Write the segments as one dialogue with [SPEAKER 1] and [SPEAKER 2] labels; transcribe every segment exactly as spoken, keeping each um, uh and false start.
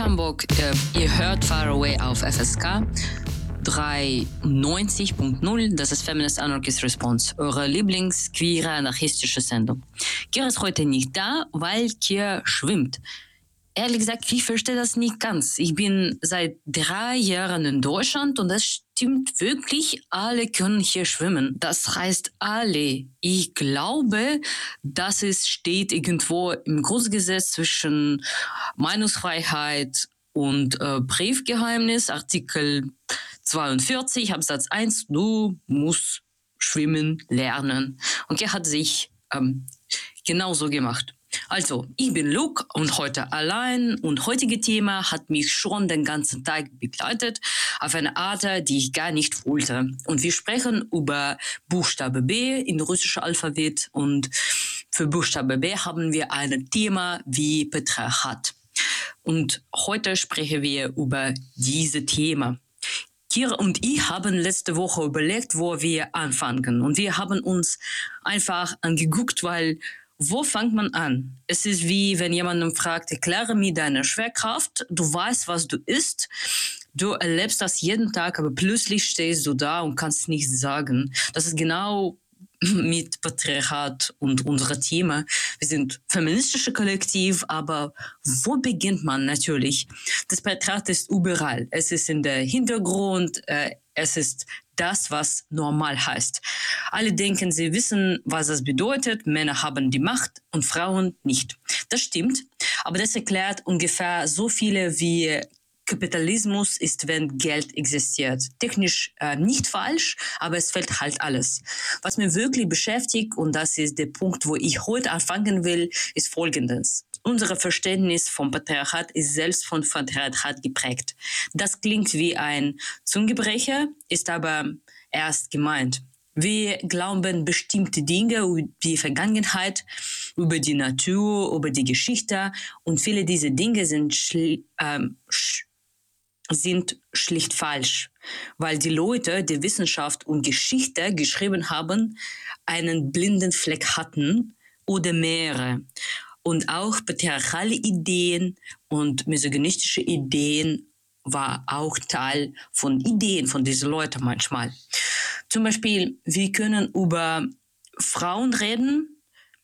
[SPEAKER 1] Hamburg. Äh, ihr hört Far Away auf F S K dreiundneunzig Punkt null. Das ist Feminist Anarchist Response, eure Lieblings-queere anarchistische Sendung. Kira ist heute nicht da, weil Kira schwimmt. Ehrlich gesagt, ich verstehe das nicht ganz. Ich bin seit drei Jahren in Deutschland und das stimmt wirklich, alle können hier schwimmen. Das heißt alle. Ich glaube, dass es steht irgendwo im Grundgesetz zwischen Meinungsfreiheit und äh, Briefgeheimnis, Artikel zweiundvierzig, Absatz eins, du musst schwimmen lernen. Und er hat sich ähm, genauso gemacht. Also, ich bin Luke und heute allein und heutige Thema hat mich schon den ganzen Tag begleitet auf eine Art, die ich gar nicht wollte. Und wir sprechen über Buchstabe B in russischer Alphabet und für Buchstabe B haben wir ein Thema wie Patriarchat. Und heute sprechen wir über dieses Thema. Kira und ich haben letzte Woche überlegt, wo wir anfangen. Und wir haben uns einfach angeguckt, weil wo fängt man an? Es ist wie, wenn jemandem fragt, erkläre mir deine Schwerkraft. Du weißt, was du isst. Du erlebst das jeden Tag, aber plötzlich stehst du da und kannst nichts sagen. Das ist genau mit Patriarchat und unser Thema. Wir sind feministische Kollektiv, aber wo beginnt man natürlich? Das Patriarchat ist überall. Es ist in der Hintergrund, äh, es ist das, was normal heißt. Alle denken, sie wissen, was das bedeutet. Männer haben die Macht und Frauen nicht. Das stimmt, aber das erklärt ungefähr so viele wie Kapitalismus ist, wenn Geld existiert. Technisch äh, nicht falsch, aber es fehlt halt alles. Was mir wirklich beschäftigt, und das ist der Punkt, wo ich heute anfangen will, ist Folgendes. Unser Verständnis vom Patriarchat ist selbst von Patriarchat geprägt. Das klingt wie ein Zungenbrecher, ist aber erst gemeint. Wir glauben bestimmte Dinge über die Vergangenheit, über die Natur, über die Geschichte und viele dieser Dinge sind, schli- ähm, sch- sind schlicht falsch, weil die Leute, die Wissenschaft und Geschichte geschrieben haben, einen blinden Fleck hatten oder mehrere. Und auch patriarchale Ideen und misogynistische Ideen war auch Teil von Ideen von diesen Leuten manchmal. Zum Beispiel, wir können über Frauen reden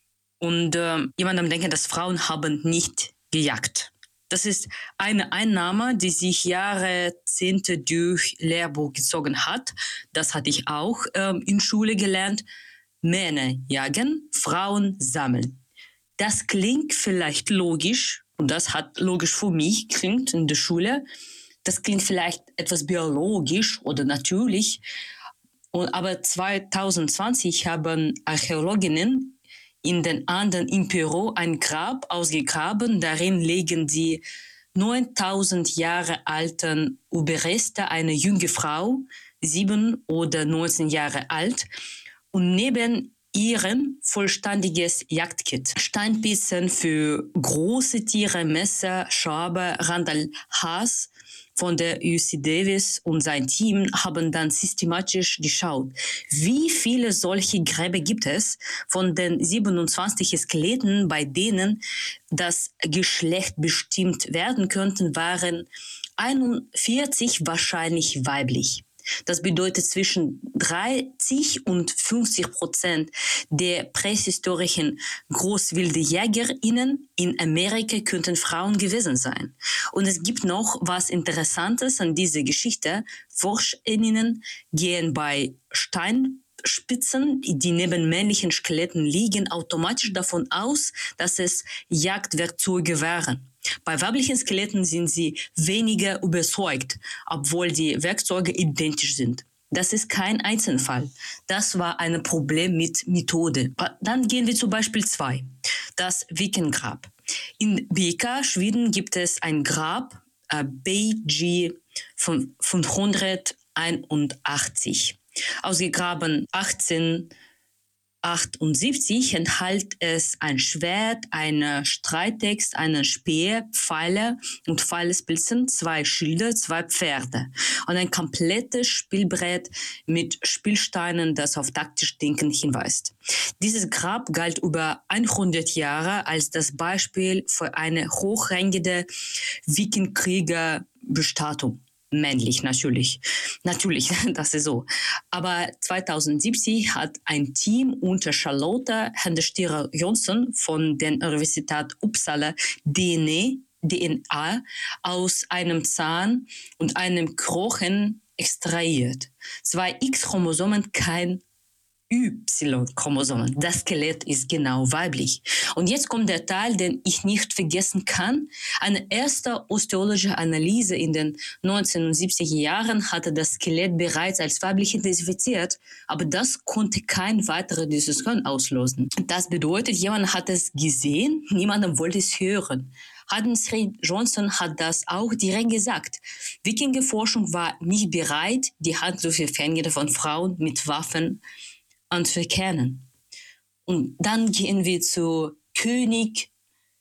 [SPEAKER 1] und äh, jemandem denken, dass Frauen haben nicht gejagt. Das ist eine Einnahme, die sich Jahrzehnte durch Lehrbuch gezogen hat. Das hatte ich auch äh, in Schule gelernt. Männer jagen, Frauen sammeln. Das klingt vielleicht logisch, und das hat logisch für mich klingt in der Schule. Das klingt vielleicht etwas biologisch oder natürlich. Und, aber zwanzig zwanzig haben Archäologinnen in den Anden in Peru ein Grab ausgegraben. Darin legen sie neuntausend Jahre alten Überreste einer jungen Frau, sieben oder neunzehn Jahre alt. Und neben ihren vollständiges Jagdkit. Steinpissen für große Tiere, Messer, Schaber, Randall Haas von der U C Davis und sein Team haben dann systematisch geschaut, wie viele solche Gräber gibt es von den siebenundzwanzig Skeletten, bei denen das Geschlecht bestimmt werden könnten, waren einundvierzig wahrscheinlich weiblich. Das bedeutet, zwischen dreißig und fünfzig Prozent der prähistorischen GroßwildjägerInnen in Amerika könnten Frauen gewesen sein. Und es gibt noch was Interessantes an dieser Geschichte. ForscherInnen gehen bei Steinspitzen, die neben männlichen Skeletten liegen, automatisch davon aus, dass es Jagdwerkzeuge waren. Bei weiblichen Skeletten sind sie weniger überzeugt, obwohl die Werkzeuge identisch sind. Das ist kein Einzelfall. Das war ein Problem mit Methode. Dann gehen wir zu Beispiel zwei. Das Wikingrab. In B K, Schweden, gibt es ein Grab, äh, B G fünfhunderteinundachtzig. Ausgegraben achtzehn achtundsiebzig enthält es ein Schwert, einen Streittext, einen Speer, Pfeile und Pfeilespilzen, zwei Schilde, zwei Pferde und ein komplettes Spielbrett mit Spielsteinen, das auf taktisch Denken hinweist. Dieses Grab galt über hundert Jahre als das Beispiel für eine hochrangige Wikingerkriegerbestattung. Männlich, natürlich. Natürlich, das ist so. Aber zweitausendsiebzig hat ein Team unter Charlotte Hendestierer-Johnson von der Universität Uppsala D N A, D N A aus einem Zahn und einem Knochen extrahiert. Zwei X-Chromosomen, kein Y-Chromosomen. Das Skelett ist genau weiblich. Und jetzt kommt der Teil, den ich nicht vergessen kann. Eine erste osteologische Analyse in den neunzehnhundertsiebziger Jahren hatte das Skelett bereits als weiblich identifiziert, aber das konnte keine weitere Diskussion auslösen. Das bedeutet, jemand hat es gesehen, niemand wollte es hören. Hans Reed Johnson hat das auch direkt gesagt. Wikingerforschung war nicht bereit, die handgreifliche Fähigkeit von Frauen mit Waffen anzuerkennen. Und dann gehen wir zu König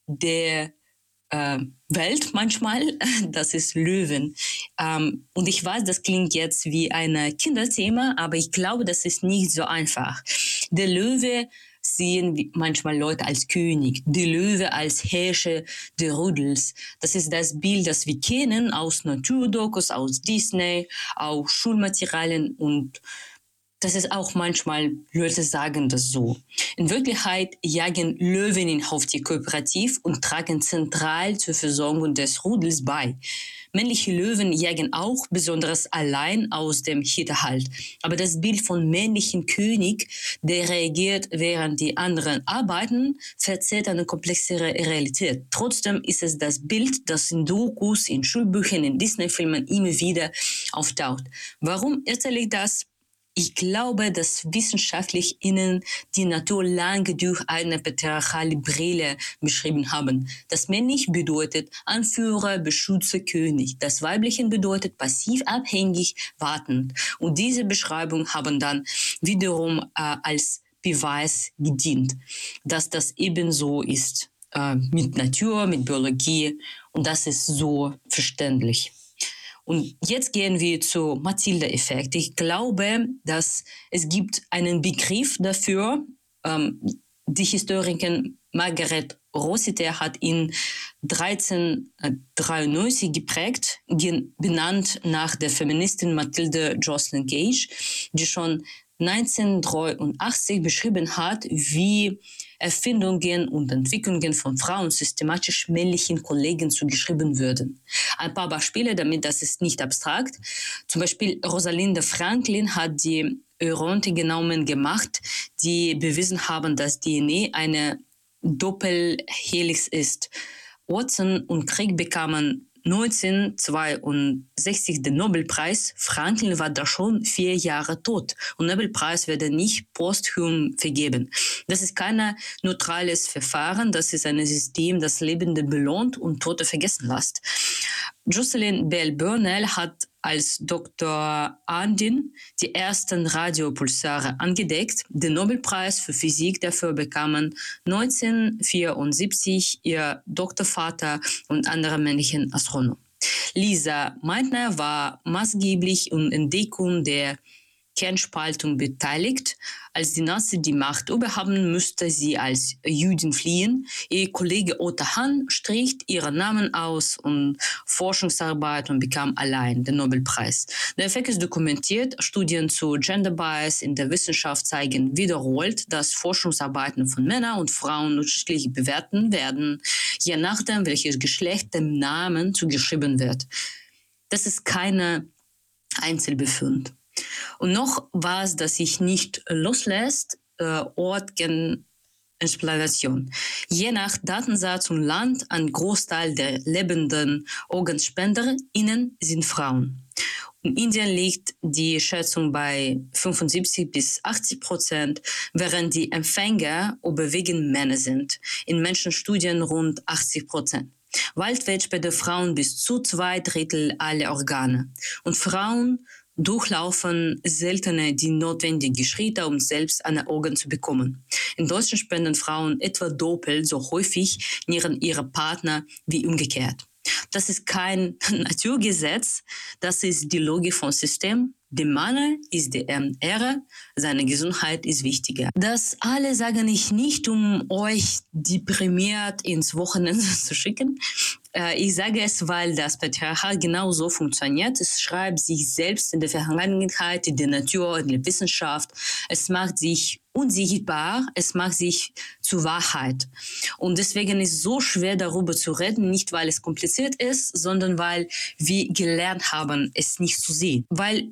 [SPEAKER 1] der äh, Welt manchmal, das ist Löwen. Ähm, und ich weiß, das klingt jetzt wie ein Kinderthema, aber ich glaube, das ist nicht so einfach. Der Löwe sehen manchmal Leute als König, der Löwe als Herrscher des Rudels. Das ist das Bild, das wir kennen aus Naturdokus, aus Disney, aus Schulmaterialien und das ist auch manchmal, Leute sagen das so. In Wirklichkeit jagen Löwen in Haustier kooperativ und tragen zentral zur Versorgung des Rudels bei. Männliche Löwen jagen auch besonders allein aus dem Hinterhalt. Aber das Bild von männlichen König, der reagiert, während die anderen arbeiten, verzerrt eine komplexere Realität. Trotzdem ist es das Bild, das in Dokus, in Schulbüchern, in Disney-Filmen immer wieder auftaucht. Warum erzähle ich das? Ich glaube, dass wissenschaftlich ihnen die Natur lange durch eine patriarchale Brille beschrieben haben. Das männlich bedeutet Anführer, Beschützer, König. Das weibliche bedeutet passiv, abhängig, wartend. Und diese Beschreibung haben dann wiederum äh, als Beweis gedient, dass das ebenso ist äh, mit Natur, mit Biologie. Und das ist so verständlich. Und jetzt gehen wir zu Matilda-Effekt. Ich glaube, dass es gibt einen Begriff dafür. Ähm, die Historikerin Margaret Rossiter hat ihn dreizehnhundertdreiundneunzig geprägt, benannt nach der Feministin Matilda Joslyn Gage, die schon neunzehnhundertdreiundachtzig beschrieben hat, wie Erfindungen und Entwicklungen von Frauen systematisch männlichen Kollegen zugeschrieben würden. Ein paar Beispiele, damit das ist nicht abstrakt. Zum Beispiel Rosalind Franklin hat die Eurythmie-Genomen gemacht, die bewiesen haben, dass D N A eine Doppelhelix ist. Watson und Crick bekamen neunzehnhundertzweiundsechzig den Nobelpreis. Franklin war da schon vier Jahre tot und Nobelpreis wird nicht posthum vergeben. Das ist kein neutrales Verfahren, das ist ein System, das Lebende belohnt und Tote vergessen lässt. Jocelyn Bell Burnell hat als Doktor Andin die ersten Radiopulsare angedeckt. Den Nobelpreis für Physik dafür bekamen neunzehnhundertvierundsiebzig ihr Doktorvater und andere männliche Astronomen. Lisa Meitner war maßgeblich in der Entdeckung der Kernspaltung beteiligt. Als die Nazis die Macht überhaben, musste sie als Jüdin fliehen. Ihr Kollege Otto Hahn strich ihren Namen aus und Forschungsarbeit und bekam allein den Nobelpreis. Der Effekt ist dokumentiert. Studien zu Gender Bias in der Wissenschaft zeigen wiederholt, dass Forschungsarbeiten von Männern und Frauen unterschiedlich bewertet werden, je nachdem, welches Geschlecht dem Namen zugeschrieben wird. Das ist keine Einzelbefund. Und noch was, das sich nicht loslässt, äh, Organexplantation. Je nach Datensatz und Land, ein Großteil der lebenden OrganspenderInnen sind Frauen. In Indien liegt die Schätzung bei fünfundsiebzig bis achtzig Prozent, während die Empfänger überwiegend Männer sind. In Menschenstudien rund achtzig Prozent. Weltweit spenden Frauen bis zu zwei Drittel aller Organe. Und Frauen durchlaufen seltene die notwendigen Schritte, um selbst eine Organ zu bekommen. In Deutschland spenden Frauen etwa doppelt so häufig Nieren ihrer Partner wie umgekehrt. Das ist kein Naturgesetz, das ist die Logik vom System. Dem Mann ist die Ehre, seine Gesundheit ist wichtiger. Das alle sage ich nicht, um euch deprimiert ins Wochenende zu schicken. Ich sage es, weil das Patriarchat genau so funktioniert. Es schreibt sich selbst in der Vergangenheit, in der Natur, in der Wissenschaft. Es macht sich unsichtbar, es macht sich zur Wahrheit. Und deswegen ist es so schwer, darüber zu reden, nicht weil es kompliziert ist, sondern weil wir gelernt haben, es nicht zu sehen. Weil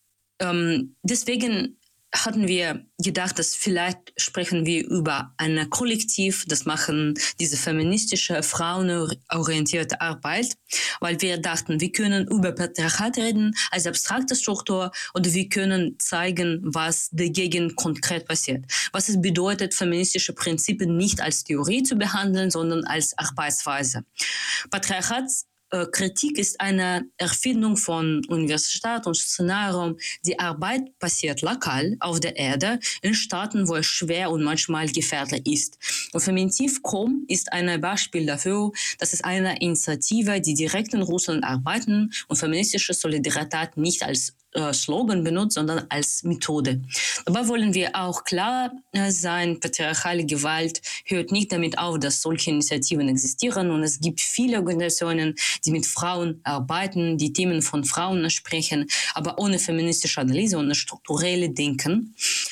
[SPEAKER 1] ähm, deswegen hatten wir gedacht, dass vielleicht sprechen wir über ein Kollektiv, das machen diese feministische, frauenorientierte Arbeit, weil wir dachten, wir können über Patriarchat reden als abstrakte Struktur oder wir können zeigen, was dagegen konkret passiert. Was es bedeutet, feministische Prinzipien nicht als Theorie zu behandeln, sondern als Arbeitsweise. Patriarchat Kritik ist eine Erfindung von Universität und Szenarium. Die Arbeit passiert lokal auf der Erde in Staaten, wo es schwer und manchmal gefährlich ist. Und Feminitiv Punkt com ist ein Beispiel dafür, dass es eine Initiative, die direkt in Russland arbeiten und feministische Solidarität nicht als äh, Slogan benutzt, sondern als Methode. Dabei wollen wir auch klar äh, sein, patriarchale Gewalt hört nicht damit auf, dass solche Initiativen existieren und es gibt viele Organisationen, die mit Frauen arbeiten, die Themen von Frauen sprechen, aber ohne feministische Analyse und strukturelle Denken,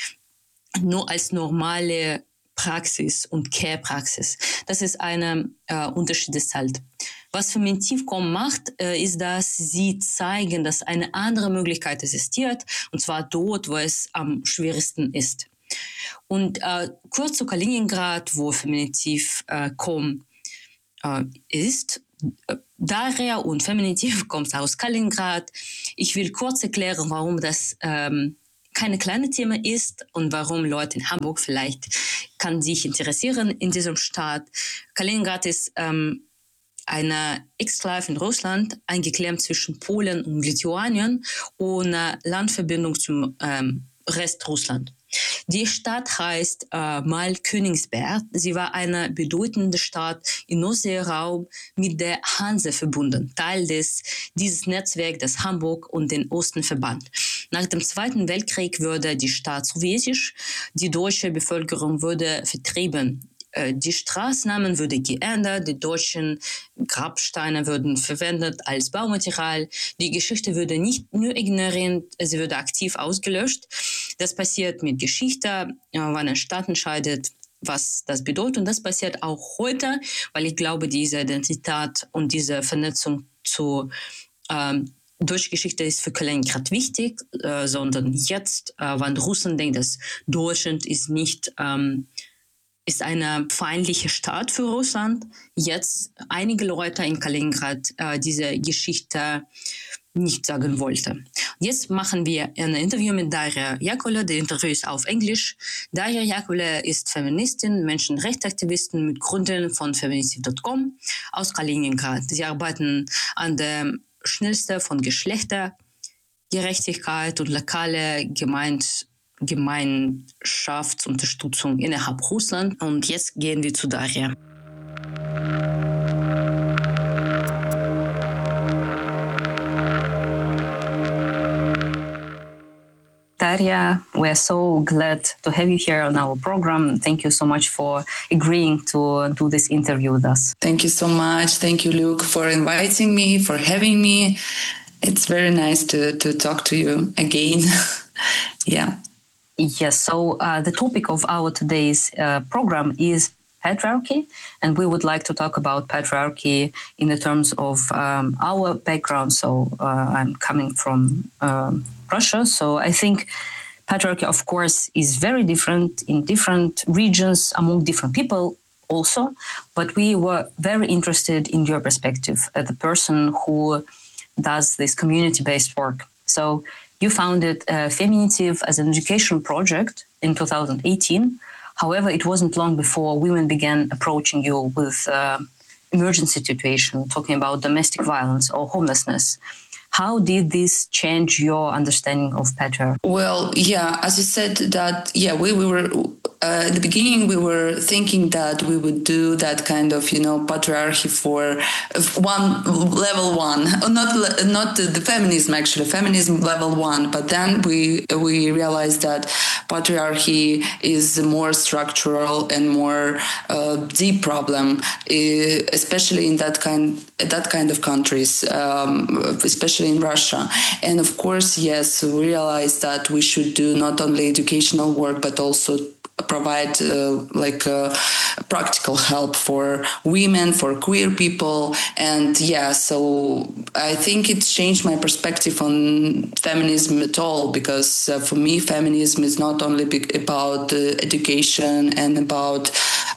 [SPEAKER 1] nur als normale Praxis und Care-Praxis. Das ist ein äh, Unterschied ist halt. Was Feminitiv Punkt com macht, äh, ist, dass sie zeigen, dass eine andere Möglichkeit existiert, und zwar dort, wo es am schwierigsten ist. Und äh, kurz zu Kaliningrad, wo Feminitiv Punkt com äh, ist, Daria und Feminitiv kommt aus Kaliningrad. Ich will kurz erklären, warum das ähm, keine kleine Thema ist und warum Leute in Hamburg vielleicht kann sich interessieren in diesem Staat. Kaliningrad ist ähm, eine Exklave in Russland, eingeklemmt zwischen Polen und Lituanien, ohne Landverbindung zum ähm, Rest Russland. Die Stadt heißt äh, mal Königsberg. Sie war eine bedeutende Stadt im Ostseeraum mit der Hanse verbunden, Teil des dieses Netzwerks, das Hamburg und den Osten verband. Nach dem Zweiten Weltkrieg wurde die Stadt sowjetisch, die deutsche Bevölkerung wurde vertrieben. Die Straßennamen wurden geändert, die deutschen Grabsteine wurden verwendet als Baumaterial. Die Geschichte wurde nicht nur ignoriert, sie wurde aktiv ausgelöscht. Das passiert mit Geschichte, wann eine Stadt entscheidet, was das bedeutet. Und das passiert auch heute, weil ich glaube, diese Identität und diese Vernetzung zu ähm, deutsche Geschichte ist für Kaliningrad wichtig, äh, sondern jetzt, äh, wenn Russland denkt, dass Deutschland ist nicht ähm, ist eine feindliche Staat für Russland. Jetzt einige Leute in Kaliningrad äh, diese Geschichte nicht sagen wollten. Jetzt machen wir ein Interview mit Daria Jakula. Das Interview ist auf Englisch. Daria Jakula ist Feministin, Menschenrechtsaktivistin mit Gründung von Feminitiv Punkt com aus Kaliningrad. Sie arbeiten an der Schnellste von Geschlechtergerechtigkeit und lokale Gemeinde Gemeinschaftsunterstützung innerhalb Russland. Und jetzt gehen wir zu Daria. Daria, we're so glad to have you here on our program. Thank you so much for agreeing to do this interview with us.
[SPEAKER 2] Thank you so much. Thank you, Luke, for inviting me, for having me. It's very nice to, to talk to you again. Yeah.
[SPEAKER 1] Yes, so uh, the topic of our today's uh, program is patriarchy, and we would like to talk about patriarchy in the terms of um, our background. So uh, I'm coming from um, Russia, so I think patriarchy, of course, is very different in different regions, among different people also, but we were very interested in your perspective as the person who does this community-based work. So you founded uh, Feminitiv as an educational project in two thousand eighteen. However, it wasn't long before women began approaching you with uh, emergency situation, talking about domestic violence or homelessness. How did this change your understanding of patriarchy?
[SPEAKER 2] Well, yeah, as you said that, yeah, we, we were, uh, at the beginning, we were thinking that we would do that kind of, you know, patriarchy for one, level one, not not the feminism, actually, feminism level one. But then we we realized that patriarchy is a more structural and more uh, deep problem, especially in that kind that kind of countries, um, especially in Russia. And of course, yes, we realized that we should do not only educational work, but also provide uh, like uh, practical help for women, for queer people. And yeah, so I think it changed my perspective on feminism at all, because uh, for me, feminism is not only about uh, education and about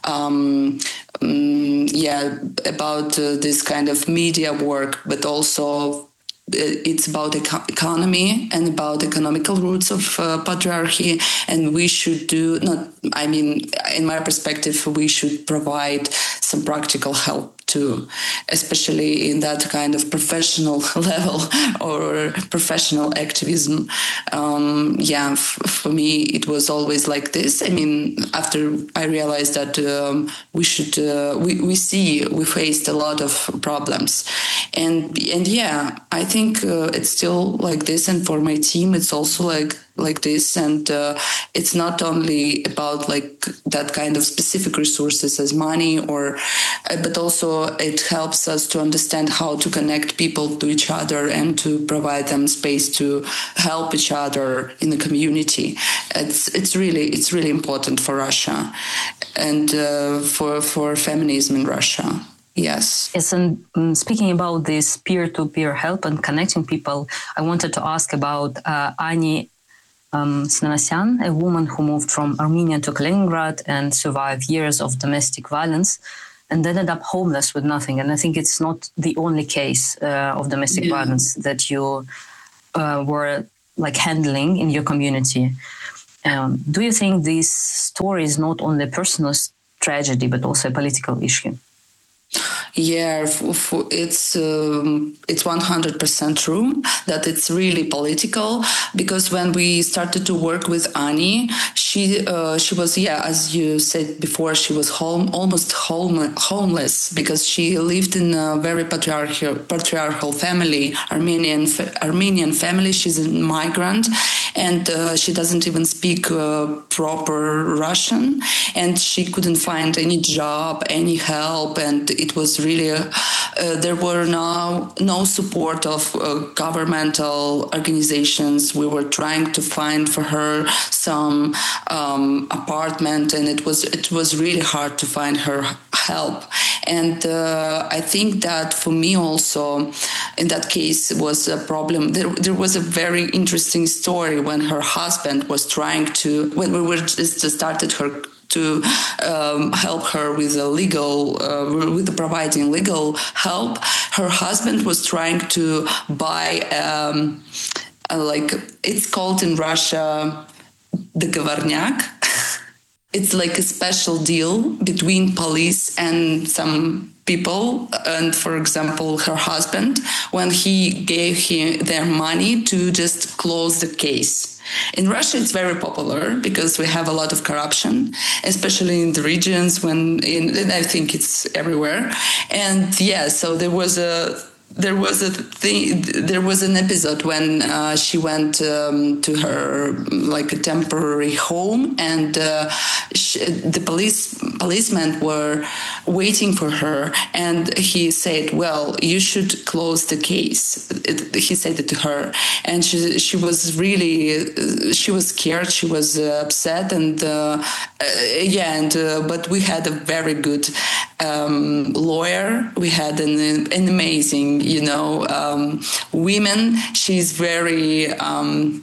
[SPEAKER 2] um, um, yeah, about uh, this kind of media work, but also it's about eco- economy and about economical roots of uh, patriarchy. And we should do not, I mean, in my perspective, we should provide some practical help too, especially in that kind of professional level or professional activism. Um, yeah, f- for me, it was always like this. I mean, after I realized that um, we should, uh, we, we see, we faced a lot of problems. And, and yeah, I think uh, it's still like this. And for my team, it's also like, like this. And uh, it's not only about like that kind of specific resources as money or, uh, but also it helps us to understand how to connect people to each other and to provide them space to help each other in the community. It's it's really it's really important for Russia and uh, for for feminism in Russia. Yes.
[SPEAKER 1] Yes, and um, speaking about this peer-to-peer help and connecting people, I wanted to ask about uh, Ani Um, Snanasyan, a woman who moved from Armenia to Kaliningrad and survived years of domestic violence and ended up homeless with nothing. And I think it's not the only case uh, of domestic yeah. violence that you uh, were like handling in your community. Um, do you think this story is not only a personal tragedy, but also a political issue?
[SPEAKER 2] Yeah, it's um, it's one hundred percent true that it's really political, because when we started to work with Ani, she uh, she was, yeah, as you said before, she was home almost home, homeless because she lived in a very patriarchal patriarchal family, Armenian Armenian family. She's a migrant, and uh, she doesn't even speak uh, proper Russian, and she couldn't find any job, any help, and it was really uh, uh, there were no no support of uh, governmental organizations. We were trying to find for her some um, apartment, and it was it was really hard to find her help. And uh, I think that for me also, in that case, was a problem. There, there was a very interesting story when her husband was trying to, when we were just started her to um, help her with a legal, uh, with providing legal help. Her husband was trying to buy, um, a, like it's called in Russia, договорняк. It's like a special deal between police and some people. And for example, her husband, when he gave him their money to just close the case. In Russia, it's very popular because we have a lot of corruption, especially in the regions when, in, and I think it's everywhere. And yeah, so there was a There was a thing. There was an episode when uh, she went um, to her like a temporary home, and uh, she, the police policemen were waiting for her. And he said, "Well, you should close the case." It, he said it to her, and she she was really she was scared. She was uh, upset, and uh, uh, yeah, and uh, but we had a very good um, lawyer. We had an an amazing. You know, um, women. She's very. Um,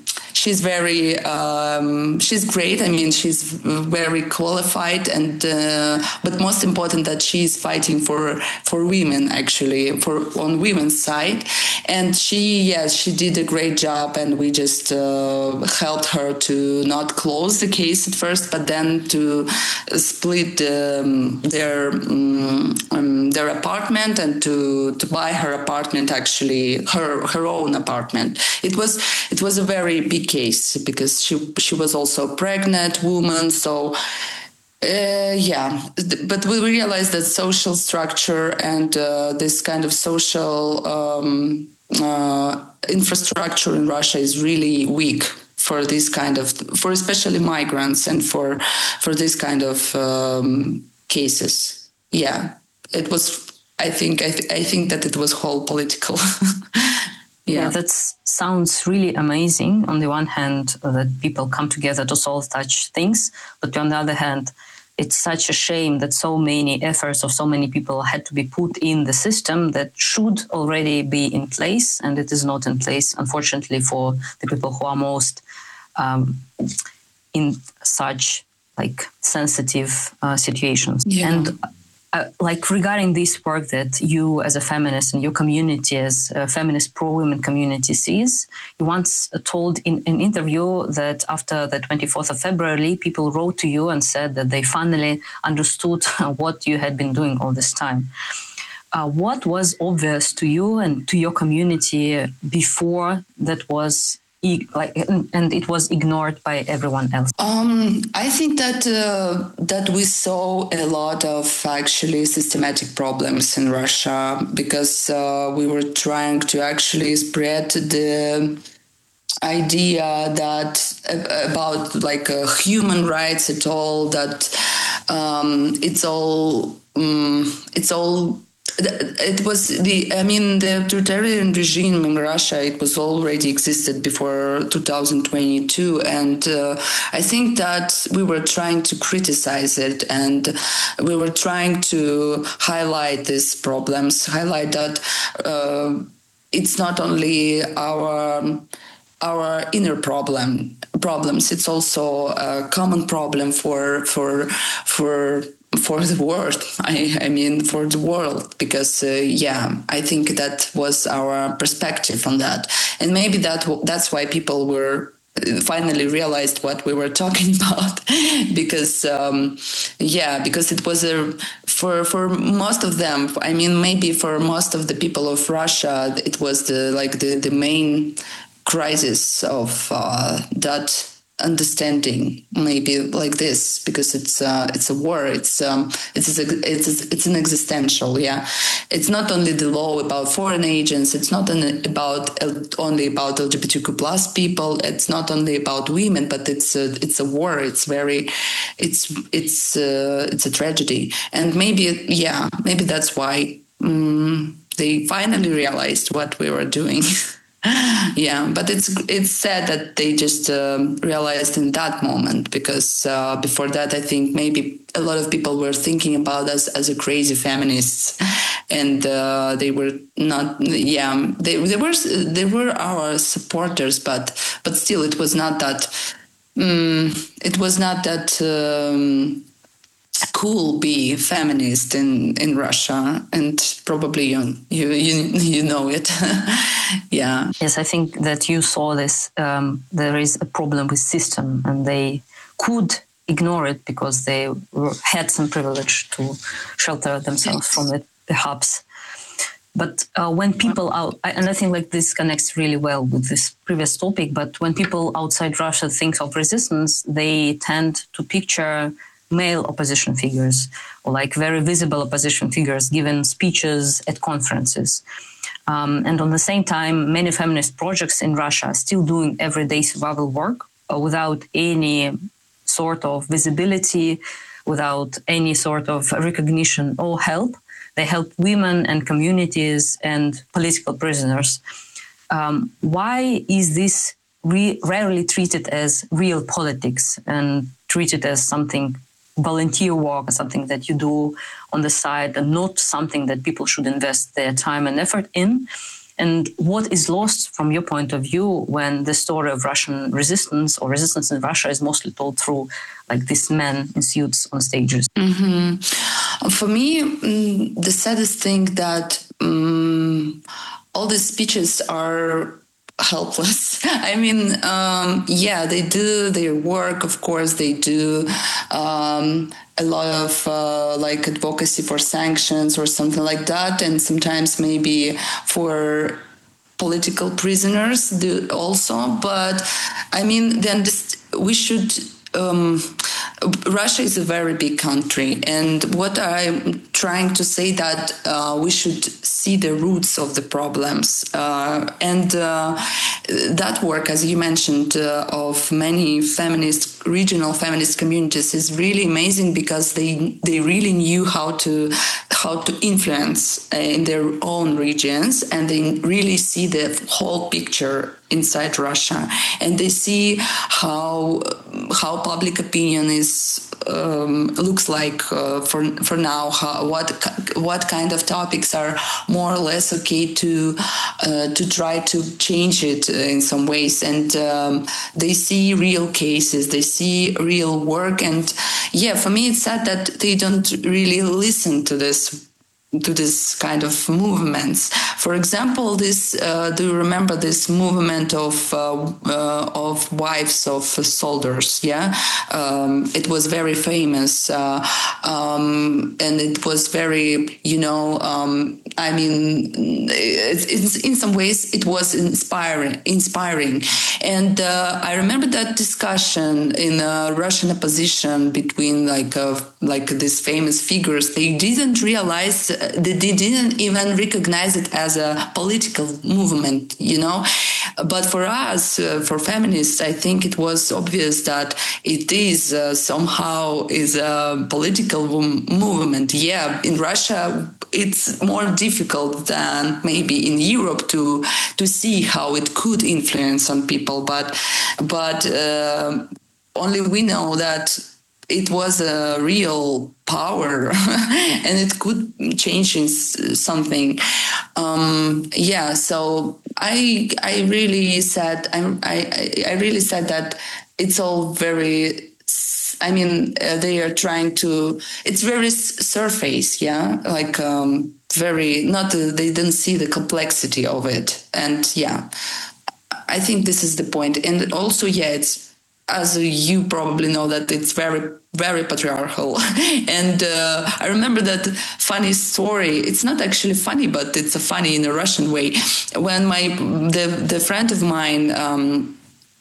[SPEAKER 2] she's very, um, she's great. I mean, she's very qualified, and uh, but most important that she's fighting for for women, actually, for on women's side. And she, yes, she did a great job, and we just uh, helped her to not close the case at first, but then to split um, their um, um, their apartment and to to buy her apartment, actually her her own apartment. It was it was a very big case because she she was also a pregnant woman, so. Uh, yeah, but we realized that social structure and uh, this kind of social um, uh, infrastructure in Russia is really weak for this kind of, for especially migrants and for for this kind of um, cases. Yeah, it was. I think I, th- I think that it was whole political.
[SPEAKER 1] Yeah,
[SPEAKER 2] yeah,
[SPEAKER 1] that sounds really amazing. On the one hand, uh, that people come together to solve such things, but on the other hand, it's such a shame that so many efforts of so many people had to be put in the system that should already be in place, and it is not in place, unfortunately, for the people who are most um, in such like sensitive uh, situations.
[SPEAKER 2] Yeah.
[SPEAKER 1] And Uh, like regarding this work that you as a feminist and your community as a feminist pro-women community sees, you once told in an interview that after the twenty-fourth of February, people wrote to you and said that they finally understood what you had been doing all this time. Uh, what was obvious to you and to your community before that was like, and it was ignored by everyone else?
[SPEAKER 2] Um, I think that uh, that we saw a lot of actually systematic problems in Russia because uh, we were trying to actually spread the idea that uh, about like uh, human rights at all, that um, it's all um, it's all. It was the, I mean, the authoritarian regime in Russia, it was already existed before two thousand twenty-two. And uh, I think that we were trying to criticize it, and we were trying to highlight these problems, highlight that uh, it's not only our our inner problem problems, it's also a common problem for for for for the world. I, I mean, for the world, because uh, yeah, I think that was our perspective on that, and maybe that that's why people were finally realized what we were talking about, because um, yeah, because it was a for for most of them. I mean, maybe for most of the people of Russia, it was the like the the main crisis of uh, that understanding, maybe like this, because it's uh, it's a war. It's um, it's it's it's an existential. Yeah, it's not only the law about foreign agents. It's not about only about L G B T Q plus people. It's not only about women, but it's a it's a war. It's very, it's it's uh, it's a tragedy. And maybe yeah, maybe that's why um, they finally realized what we were doing. Yeah, but it's it's sad that they just um, realized in that moment, because uh, before that, I think maybe a lot of people were thinking about us as a crazy feminists, and uh, they were not. Yeah, they they were they were our supporters, but but still, it was not that. Um, it was not that. Um, cool be feminist in in Russia, and probably you you you, you know it. Yeah.
[SPEAKER 1] Yes, I think that you saw this. Um, there is a problem with system, and they could ignore it because they were, had some privilege to shelter themselves from it, perhaps. But uh, when people out, and I think like this connects really well with this previous topic, but when people outside Russia think of resistance, they tend to picture male opposition figures, or like very visible opposition figures giving speeches at conferences. Um, and on the same time, many feminist projects in Russia are still doing everyday survival work uh, without any sort of visibility, without any sort of recognition or help. They help women and communities and political prisoners. Um, why is this re- rarely treated as real politics and treated as something volunteer work, something that you do on the side, and not something that people should invest their time and effort in? And what is lost from your point of view when the story of Russian resistance or resistance in Russia is mostly told through like these men in suits on stages?
[SPEAKER 2] Mm-hmm. For me, mm, the saddest thing that um, all these speeches are helpless. I mean, um, yeah, they do their work. Of course, they do um, a lot of uh, like advocacy for sanctions or something like that, and sometimes maybe for political prisoners do also. But I mean, then this, we should. Um, Russia is a very big country, and what I'm trying to say that uh, we should see the roots of the problems, uh, and uh, that work, as you mentioned, uh, of many feminist regional feminist communities is really amazing because they they really knew how to how to influence uh, in their own regions, and they really see the whole picture inside Russia, and they see how how public opinion is um, looks like uh, for for now. How, what what kind of topics are more or less okay to uh, to try to change it in some ways, and um, they see real cases, they see real work, and yeah, for me it's sad that they don't really listen to this. to this kind of movements. For example, this uh, do you remember this movement of uh, uh, of wives of soldiers? Yeah, um, it was very famous, uh, um, and it was very, you know, um, I mean, it, it's, in some ways it was inspiring, inspiring, and uh, I remember that discussion in uh, Russian opposition between like uh, like these famous figures. They didn't realize. They didn't even recognize it as a political movement, you know. But for us, uh, for feminists, I think it was obvious that it is uh, somehow is a political movement. Yeah, in Russia, it's more difficult than maybe in Europe to to see how it could influence on people. But but uh, only we know that it was a real power and it could change something. Um, yeah, so I I really said I I really said that it's all very. I mean, uh, they are trying to. It's very surface, yeah, like um, very not. Uh, they didn't see the complexity of it, and yeah, I think this is the point. And also, yeah, it's. As you probably know, that it's very, very patriarchal. And uh, I remember that funny story. It's not actually funny, but it's a funny in a Russian way. When my the the friend of mine. Um,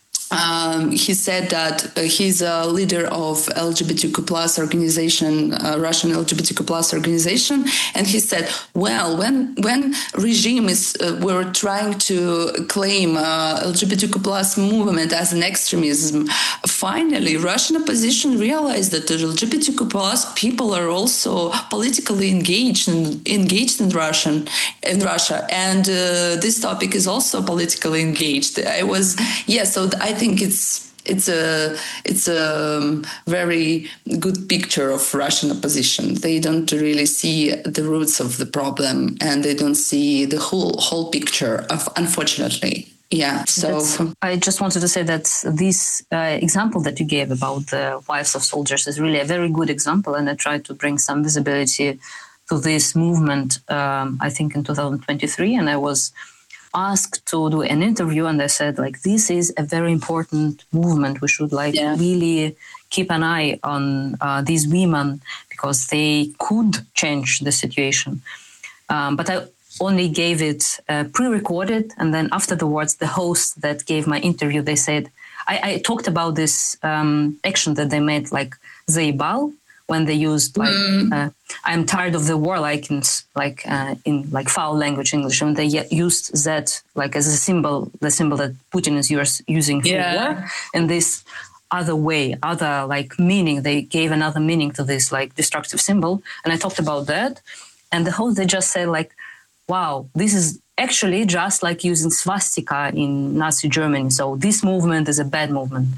[SPEAKER 2] Um, he said that uh, he's a leader of L G B T Q plus organization, uh, Russian L G B T Q plus organization, and he said, "Well, when when regime is uh, were trying to claim uh, L G B T Q plus movement as an extremism, finally Russian opposition realized that the L G B T Q plus people are also politically engaged and engaged in Russian in Russia, and uh, this topic is also politically engaged." I was yeah, so I think. I think it's it's a it's a very good picture of Russian opposition. They don't really see the roots of the problem, and they don't see the whole whole picture of, unfortunately. Yeah. So
[SPEAKER 1] That's, I just wanted to say that this uh, example that you gave about the wives of soldiers is really a very good example, and I tried to bring some visibility to this movement. Um, I think in two thousand twenty-three, and I was asked to do an interview, and I said, like, this is a very important movement. We should like yeah. really keep an eye on uh, these women because they could change the situation. Um, but I only gave it uh, pre-recorded, and then afterwards, the host that gave my interview, they said, I, I talked about this um, action that they made, like Zaibal, when they used like mm. uh, "I'm tired of the war," like in like uh, in like foul language English, and they used that like as a symbol, the symbol that Putin is yours, using for yeah. war, and this other way, other like meaning, they gave another meaning to this like destructive symbol, and I talked about that, and the host they just said like, "Wow, this is actually just like using swastika in Nazi Germany, so this movement is a bad movement."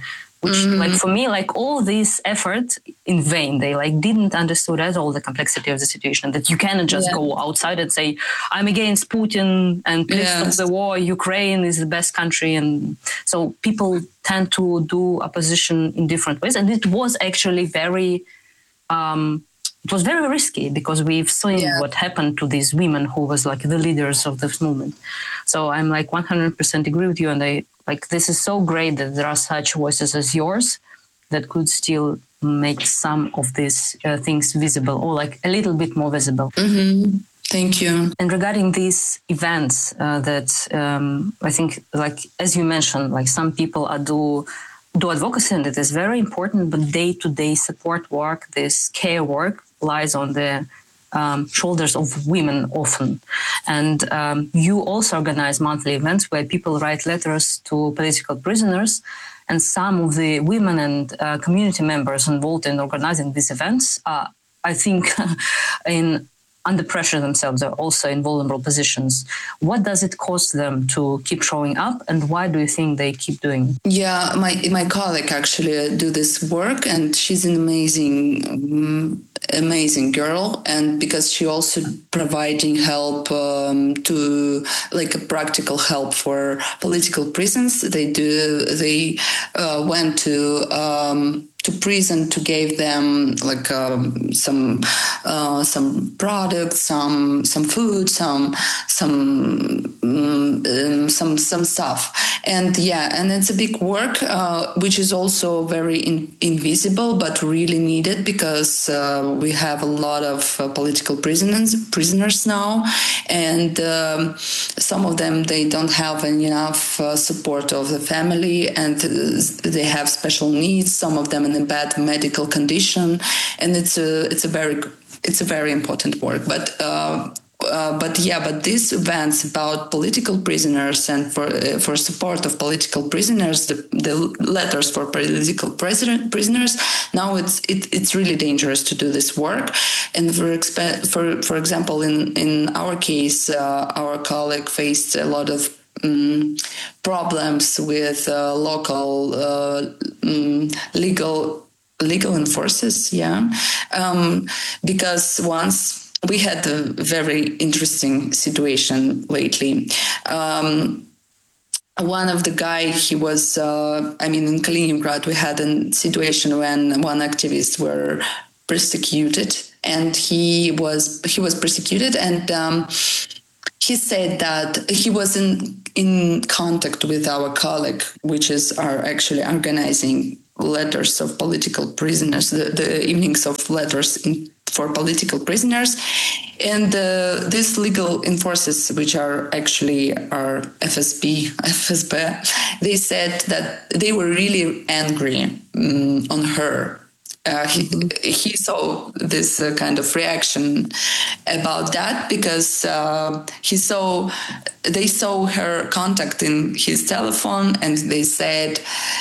[SPEAKER 1] which mm-hmm. like for me, like all this effort in vain. They like didn't understood at all the complexity of the situation, that you cannot just yeah. go outside and say, I'm against Putin and please yes. stop the war. Ukraine is the best country. And so people tend to do opposition in different ways. And it was actually very, um, it was very risky because we've seen yeah. what happened to these women who was like the leaders of this movement. So I'm like one hundred percent agree with you. And I like, this is so great that there are such voices as yours that could still make some of these uh, things visible, or like a little bit more visible.
[SPEAKER 2] Mm-hmm. Thank you.
[SPEAKER 1] And regarding these events uh, that um, I think, like, as you mentioned, like some people are do do advocacy, and it is very important, but day-to-day support work, this care work, lies on the um, shoulders of women often. And um, you also organize monthly events where people write letters to political prisoners, and some of the women and uh, community members involved in organizing these events are, I think, in under pressure themselves, are also in vulnerable positions. What does it cost them to keep showing up, and why do you think they keep doing it?
[SPEAKER 2] Yeah, my my colleague actually do this work, and she's an amazing, um, amazing girl. And because she also providing help um, to like a practical help for political prisons. They do. They uh, went to. Um, to prison to give them like um, some uh, some products, some some food, some some um, some some stuff, and yeah, and it's a big work uh, which is also very in, invisible but really needed, because uh, we have a lot of uh, political prisoners prisoners now, and um, some of them they don't have enough uh, support of the family, and they have special needs. Some of them in a bad medical condition, and it's a it's a very it's a very important work. But uh, uh, but yeah, but these events about political prisoners and for uh, for support of political prisoners, the, the letters for political president, prisoners. Now it's it, it's really dangerous to do this work, and for exp- for for example, in in our case, uh, our colleague faced a lot of Um, problems with uh, local uh, um, legal legal enforcers, yeah, um, because once we had a very interesting situation lately. Um, one of the guy, he was, uh, I mean, in Kaliningrad, we had a situation when one activist were persecuted, and he was he was persecuted, and um, he said that he was in, in contact with our colleague, which is are actually organizing letters of political prisoners, the, the evenings of letters in, for political prisoners. And uh, these legal enforcers, which are actually are F S B, F S B, they said that they were really angry um, on her. Uh, he, he saw this uh, kind of reaction about that, because uh, he saw they saw her contact in his telephone, and they said,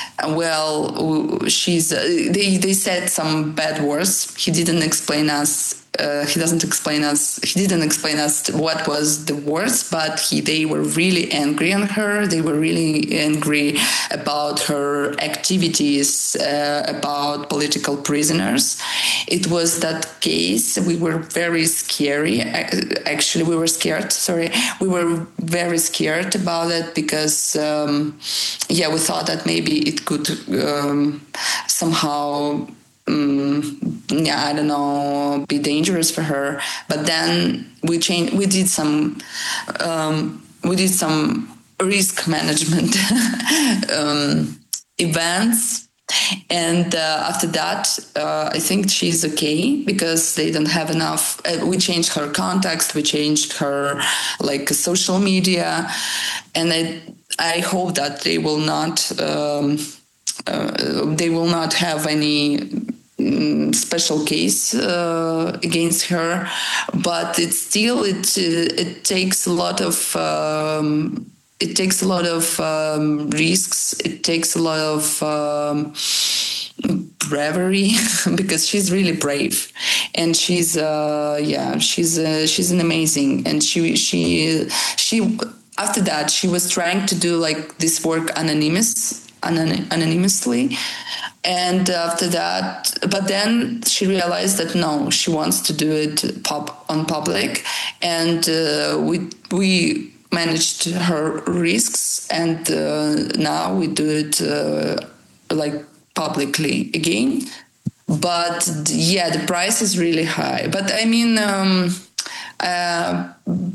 [SPEAKER 2] well, she's uh, they, they said some bad words. He didn't explain us Uh, he doesn't explain us. He didn't explain us what was the words, but he, they were really angry on her. They were really angry about her activities, uh, about political prisoners. It was that case. We were very scary. Actually, we were scared. Sorry, we were very scared about it, because, um, yeah, we thought that maybe it could um, somehow. Um, yeah, I don't know, be dangerous for her. But then we changed. We did some. Um, we did some risk management um, events, and uh, after that, uh, I think she's okay, because they don't have enough. Uh, we changed her contacts. We changed her like social media, and I I hope that they will not. Um, uh, they will not have any special case uh, against her, but it's still it it takes a lot of um, it takes a lot of um, risks. It takes a lot of um, bravery, because she's really brave, and she's uh, yeah she's uh, she's an amazing, and she she she after that she was trying to do like this work anonymous. anon- anonymously. And after that, but then she realized that no, she wants to do it pub on public, and uh, we we managed her risks, and uh, now we do it uh, like publicly again. But yeah, the price is really high. But I mean, um, uh,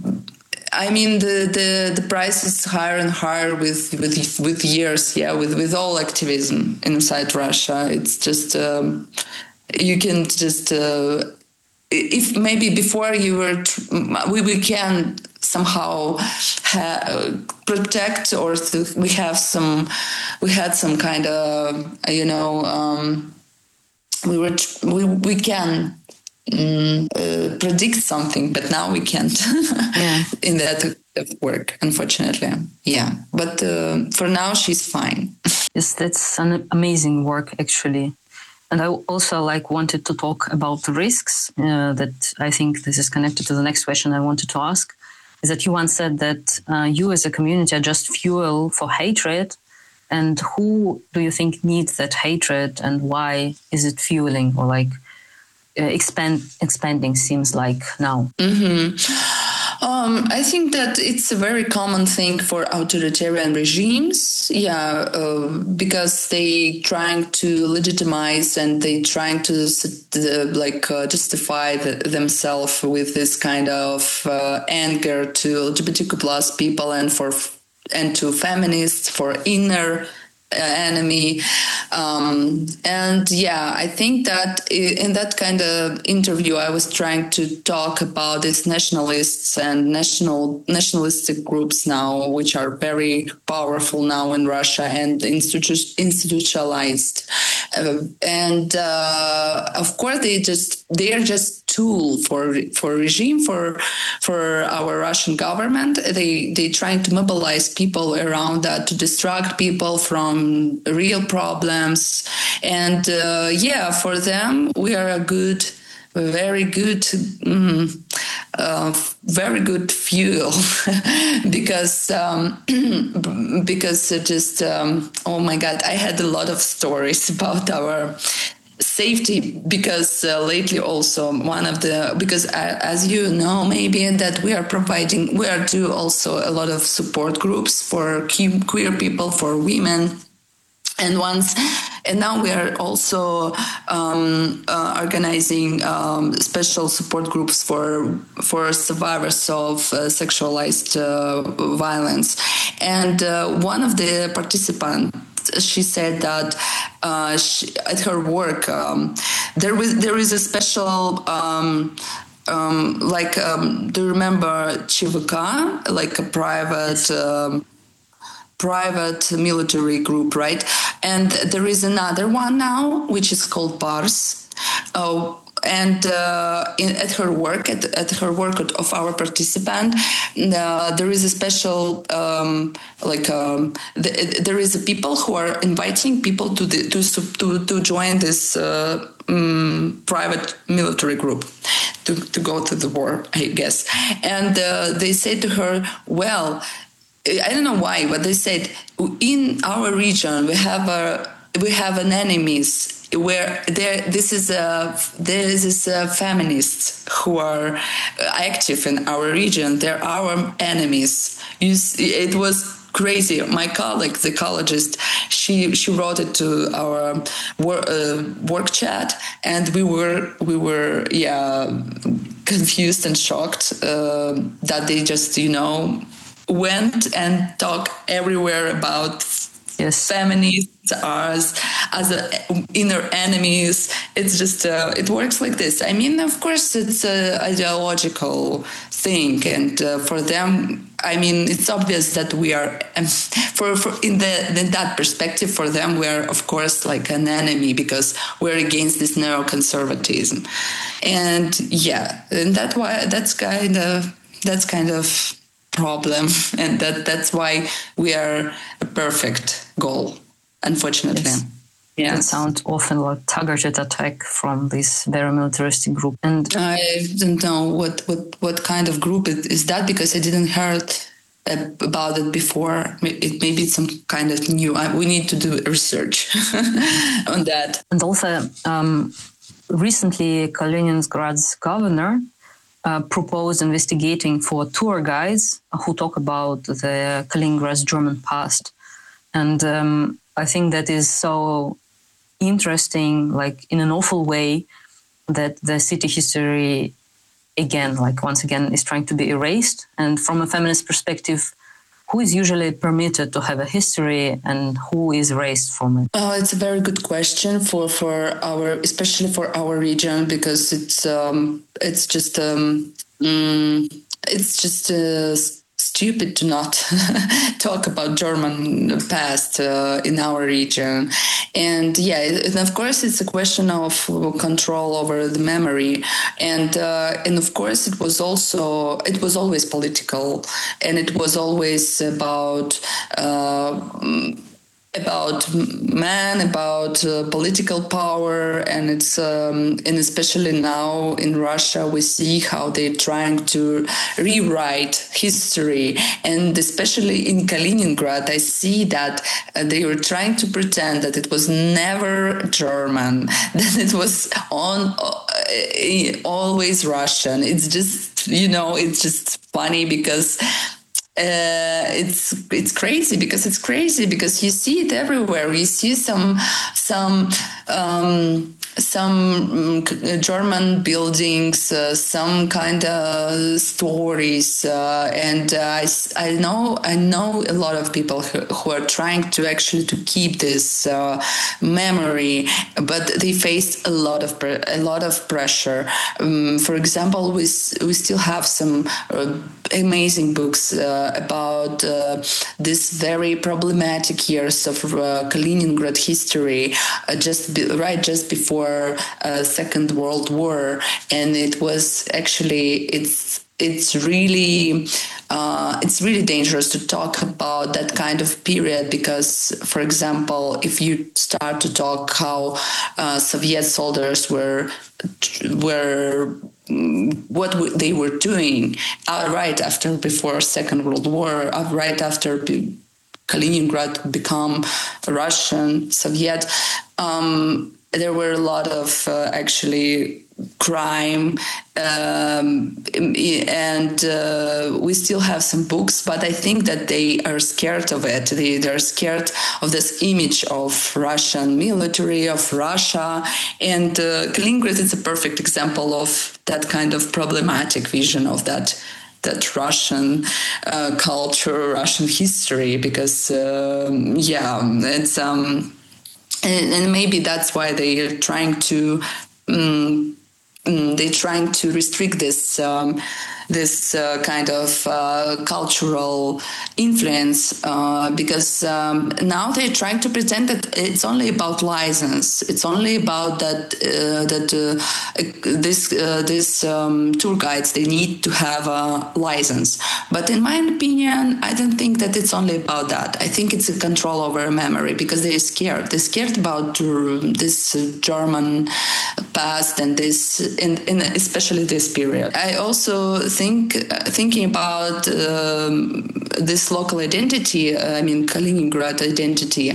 [SPEAKER 2] I mean the, the, the price is higher and higher with with with years. Yeah, with, with all activism inside Russia, it's just um, you can just uh, if maybe before you were we we can somehow ha- protect or th- we have some we had some kind of you know. Um, we were we, we can um, uh, predict something, but now we can't
[SPEAKER 1] yeah.
[SPEAKER 2] in that work, unfortunately. Yeah, but uh, for now she's fine.
[SPEAKER 1] Yes, that's an amazing work actually. And I also like wanted to talk about the risks uh, that I think this is connected to the next question I wanted to ask, is that you once said that uh, you as a community are just fuel for hatred. And who do you think needs that hatred, and why is it fueling or like uh, expand expanding? Seems like now.
[SPEAKER 2] Mm-hmm. Um, I think that it's a very common thing for authoritarian regimes. Yeah, uh, because they trying to legitimize and they trying to uh, like uh, justify the, themselves with this kind of uh, anger to L G B T Q plus people and for. and to feminists, for inner uh, enemy. Um, and yeah, I think that in that kind of interview, I was trying to talk about these nationalists and national nationalistic groups now, which are very powerful now in Russia and institu- institutionalized. Uh, and uh, of course, they just they are just tool for for regime for for our Russian government. They they trying to mobilize people around that to distract people from real problems. And uh, yeah, for them we are a good, very good, mm, uh, very good fuel because um, because it just um, oh my God, I had a lot of stories about our safety because uh, lately also one of the because uh, as you know maybe that we are providing we are do also a lot of support groups for queer people, for women, and once and now we are also um, uh, organizing um, special support groups for for survivors of uh, sexualized uh, violence. And uh, one of the participants, she said that uh, she, at her work um, there was there is a special um, um, like um, do you remember C V K, like a private um, private military group, right? And there is another one now which is called Pars. Oh, and uh, in, at her work, at, at her work of our participant, uh, there is a special, um, like, um, the, there is a people who are inviting people to the, to to to join this uh, um, private military group to to go to the war, I guess. And uh, they said to her, well, I don't know why, but they said in our region we have a we have an enemies where there this is a there is a feminists who are active in our region. They're our enemies. You see, it was crazy. My colleague, the ecologist, she she wrote it to our work, uh, work chat, and we were we were yeah confused and shocked uh, that they just you know went and talked everywhere about
[SPEAKER 1] yes.
[SPEAKER 2] feminists as as a, inner enemies. It's just uh, it works like this. I mean, of course, it's an ideological thing, and uh, for them, I mean, it's obvious that we are um, for for in the in that perspective for them we are of course like an enemy because we're against this neoconservatism, and yeah, and that why that's kind of that's kind of. problem, and that that's why we are a perfect goal, unfortunately.
[SPEAKER 1] Yes.
[SPEAKER 2] Yeah,
[SPEAKER 1] it sounds often like targeted attack from this very militaristic group. And
[SPEAKER 2] I don't know what what what kind of group it is that because I didn't heard about it before. It maybe it's some kind of new. We need to do research on that.
[SPEAKER 3] And also, um, recently, Kaliningrad's governor uh, proposed investigating for tour guides who talk about the Kaliningrad's German past. And um, I think that is so interesting, like in an awful way, that the city history, again, like once again, is trying to be erased. And from a feminist perspective, who is usually permitted to have a history and who is erased from it?
[SPEAKER 2] Oh, it's a very good question for, for our, especially for our region, because it's um, it's just um, mm, it's just uh, stupid to not talk about German past uh, in our region. And yeah, and of course, it's a question of control over the memory. And uh, and of course, it was also, it was always political, and it was always about uh, about men, about uh, political power, and it's um, and especially now in Russia, we see how they're trying to rewrite history, and especially in Kaliningrad, I see that uh, they were trying to pretend that it was never German, that it was on uh, always Russian. It's just, you know, it's just funny because. Uh, it's it's crazy because it's crazy because you see it everywhere. You see some some um, some German buildings, uh, some kind of stories, uh, and uh, I, I know I know a lot of people who, who are trying to actually to keep this uh, memory, but they faced a lot of a lot of pressure. Um, for example, we we still have some uh, amazing books uh, about uh, this very problematic years of uh, Kaliningrad history, uh, just be, right just before uh, Second World War, and it was actually it's it's really uh, it's really dangerous to talk about that kind of period because, for example, if you start to talk how uh, Soviet soldiers were were what they were doing uh, right after, before Second World War, uh, right after Kaliningrad become Russian, Soviet, um, there were a lot of uh, actually crime, um, and uh, we still have some books, but I think that they are scared of it. They, they're scared of this image of Russian military, of Russia, and uh, Kaliningrad is a perfect example of that kind of problematic vision of that that Russian uh, culture, Russian history, because um, yeah, it's um, and, and maybe that's why they are trying to. Um, They're trying to restrict this um, this uh, kind of uh, cultural influence uh, because um, now they're trying to pretend that it's only about license. It's only about that uh, that uh, this uh, this um, tour guides, they need to have a license. But in my opinion, I don't think that it's only about that. I think it's a control over memory because they're scared. They're scared about this German past and this, in, in especially this period. I also think uh, thinking about um, this local identity. Uh, I mean, Kaliningrad identity.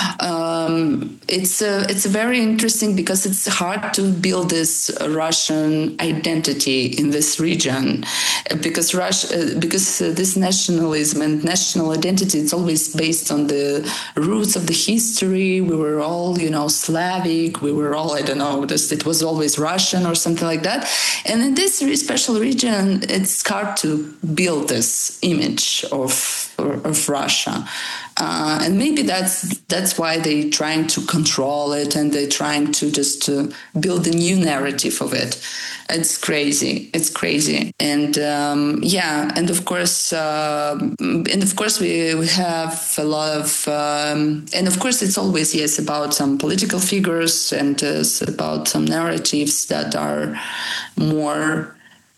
[SPEAKER 2] Um, it's a, it's very interesting because it's hard to build this Russian identity in this region because Russia, uh, because uh, this nationalism and national identity, it's always based on the roots of the history. We were all, you know, Slavic. We were all, I don't know, this, it was always Russian or something like that. And in this special region, it's hard to build this image of of Russia. Uh, and maybe that's that's why they're trying to control it and they're trying to just uh, build a new narrative of it. It's crazy. It's crazy. And um, yeah, and of course, uh, and of course, we, we have a lot of, um, and of course, it's always, yes, about some political figures and uh, about some narratives that are more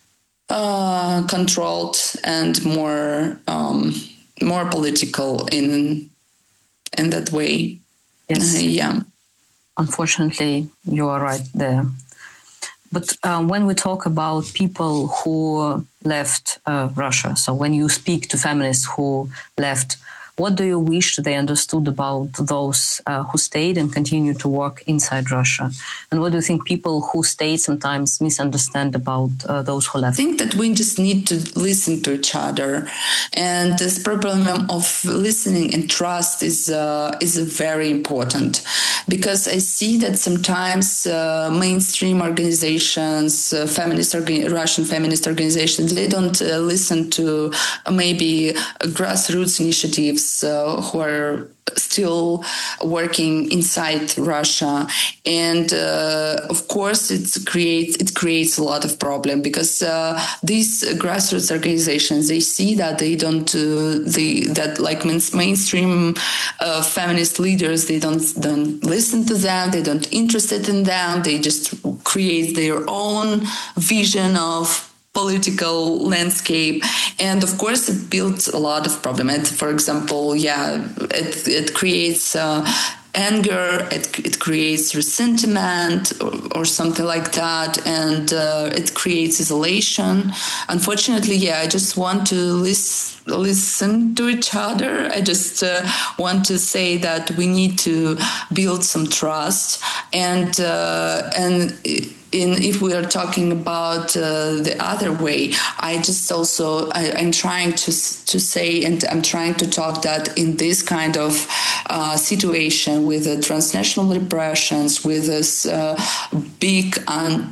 [SPEAKER 2] uh, controlled and more um, more political in in that way.
[SPEAKER 3] Yes.
[SPEAKER 2] Uh, yeah.
[SPEAKER 3] Unfortunately, you are right there. But um, when we talk about people who left uh, Russia, so when you speak to feminists who left, what do you wish they understood about those uh, who stayed and continue to work inside Russia? And what do you think people who stayed sometimes misunderstand about uh, those who left?
[SPEAKER 2] I think that we just need to listen to each other. And this problem of listening and trust is uh, is very important, because I see that sometimes uh, mainstream organizations, uh, feminist orga- Russian feminist organizations, they don't uh, listen to uh, maybe uh, grassroots initiatives Uh, who are still working inside Russia, and uh, of course it creates it creates a lot of problem, because uh, these grassroots organizations, they see that they don't uh, they that like mainstream uh, feminist leaders, they don't don't listen to them, they don't interested in them, they just create their own vision of political landscape, and of course it builds a lot of problem. And for example, yeah, it it creates uh, anger, it it creates resentment or, or something like that, and uh, it creates isolation. Unfortunately, yeah, I just want to listen listen to each other. I just uh, want to say that we need to build some trust, and uh, and. In, if we are talking about uh, the other way, I just also I, I'm trying to to say, and I'm trying to talk that in this kind of uh, situation with the transnational repressions, with this uh, big un,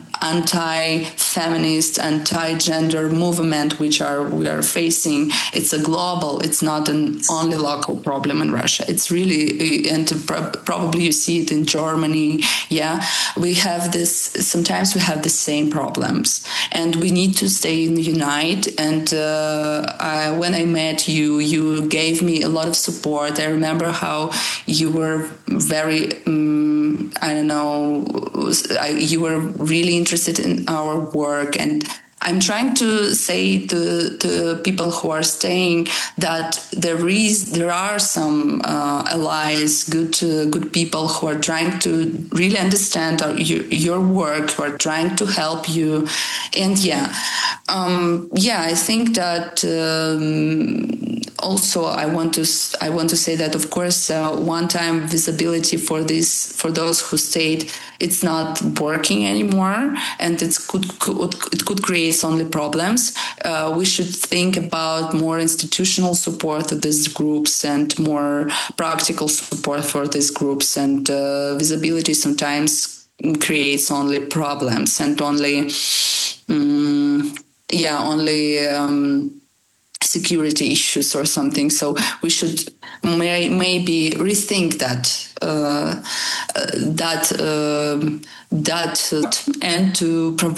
[SPEAKER 2] anti-feminist, anti-gender movement which are we are facing, it's a global. It's not an only local problem in Russia. It's really, and probably you see it in Germany. Yeah, we have this. Sometimes we have the same problems, and we need to stay united. And uh, I, when I met you, you gave me a lot of support. I remember how you were very, um, I don't know, you were really interested in our work, and I'm trying to say to the people who are staying that there is, there are some uh, allies, good uh, good people who are trying to really understand our, your, your work, who are trying to help you, and yeah, um, yeah, I think that. Um, Also, I want to I want to say that, of course, uh, one-time visibility for this for those who stayed, it's not working anymore, and it could, could it could create only problems. Uh, we should think about more institutional support of these groups and more practical support for these groups. And uh, visibility sometimes creates only problems and only, um, yeah, only. Um, security issues or something. So we should may, maybe rethink that uh, uh, that uh, that uh, and to provide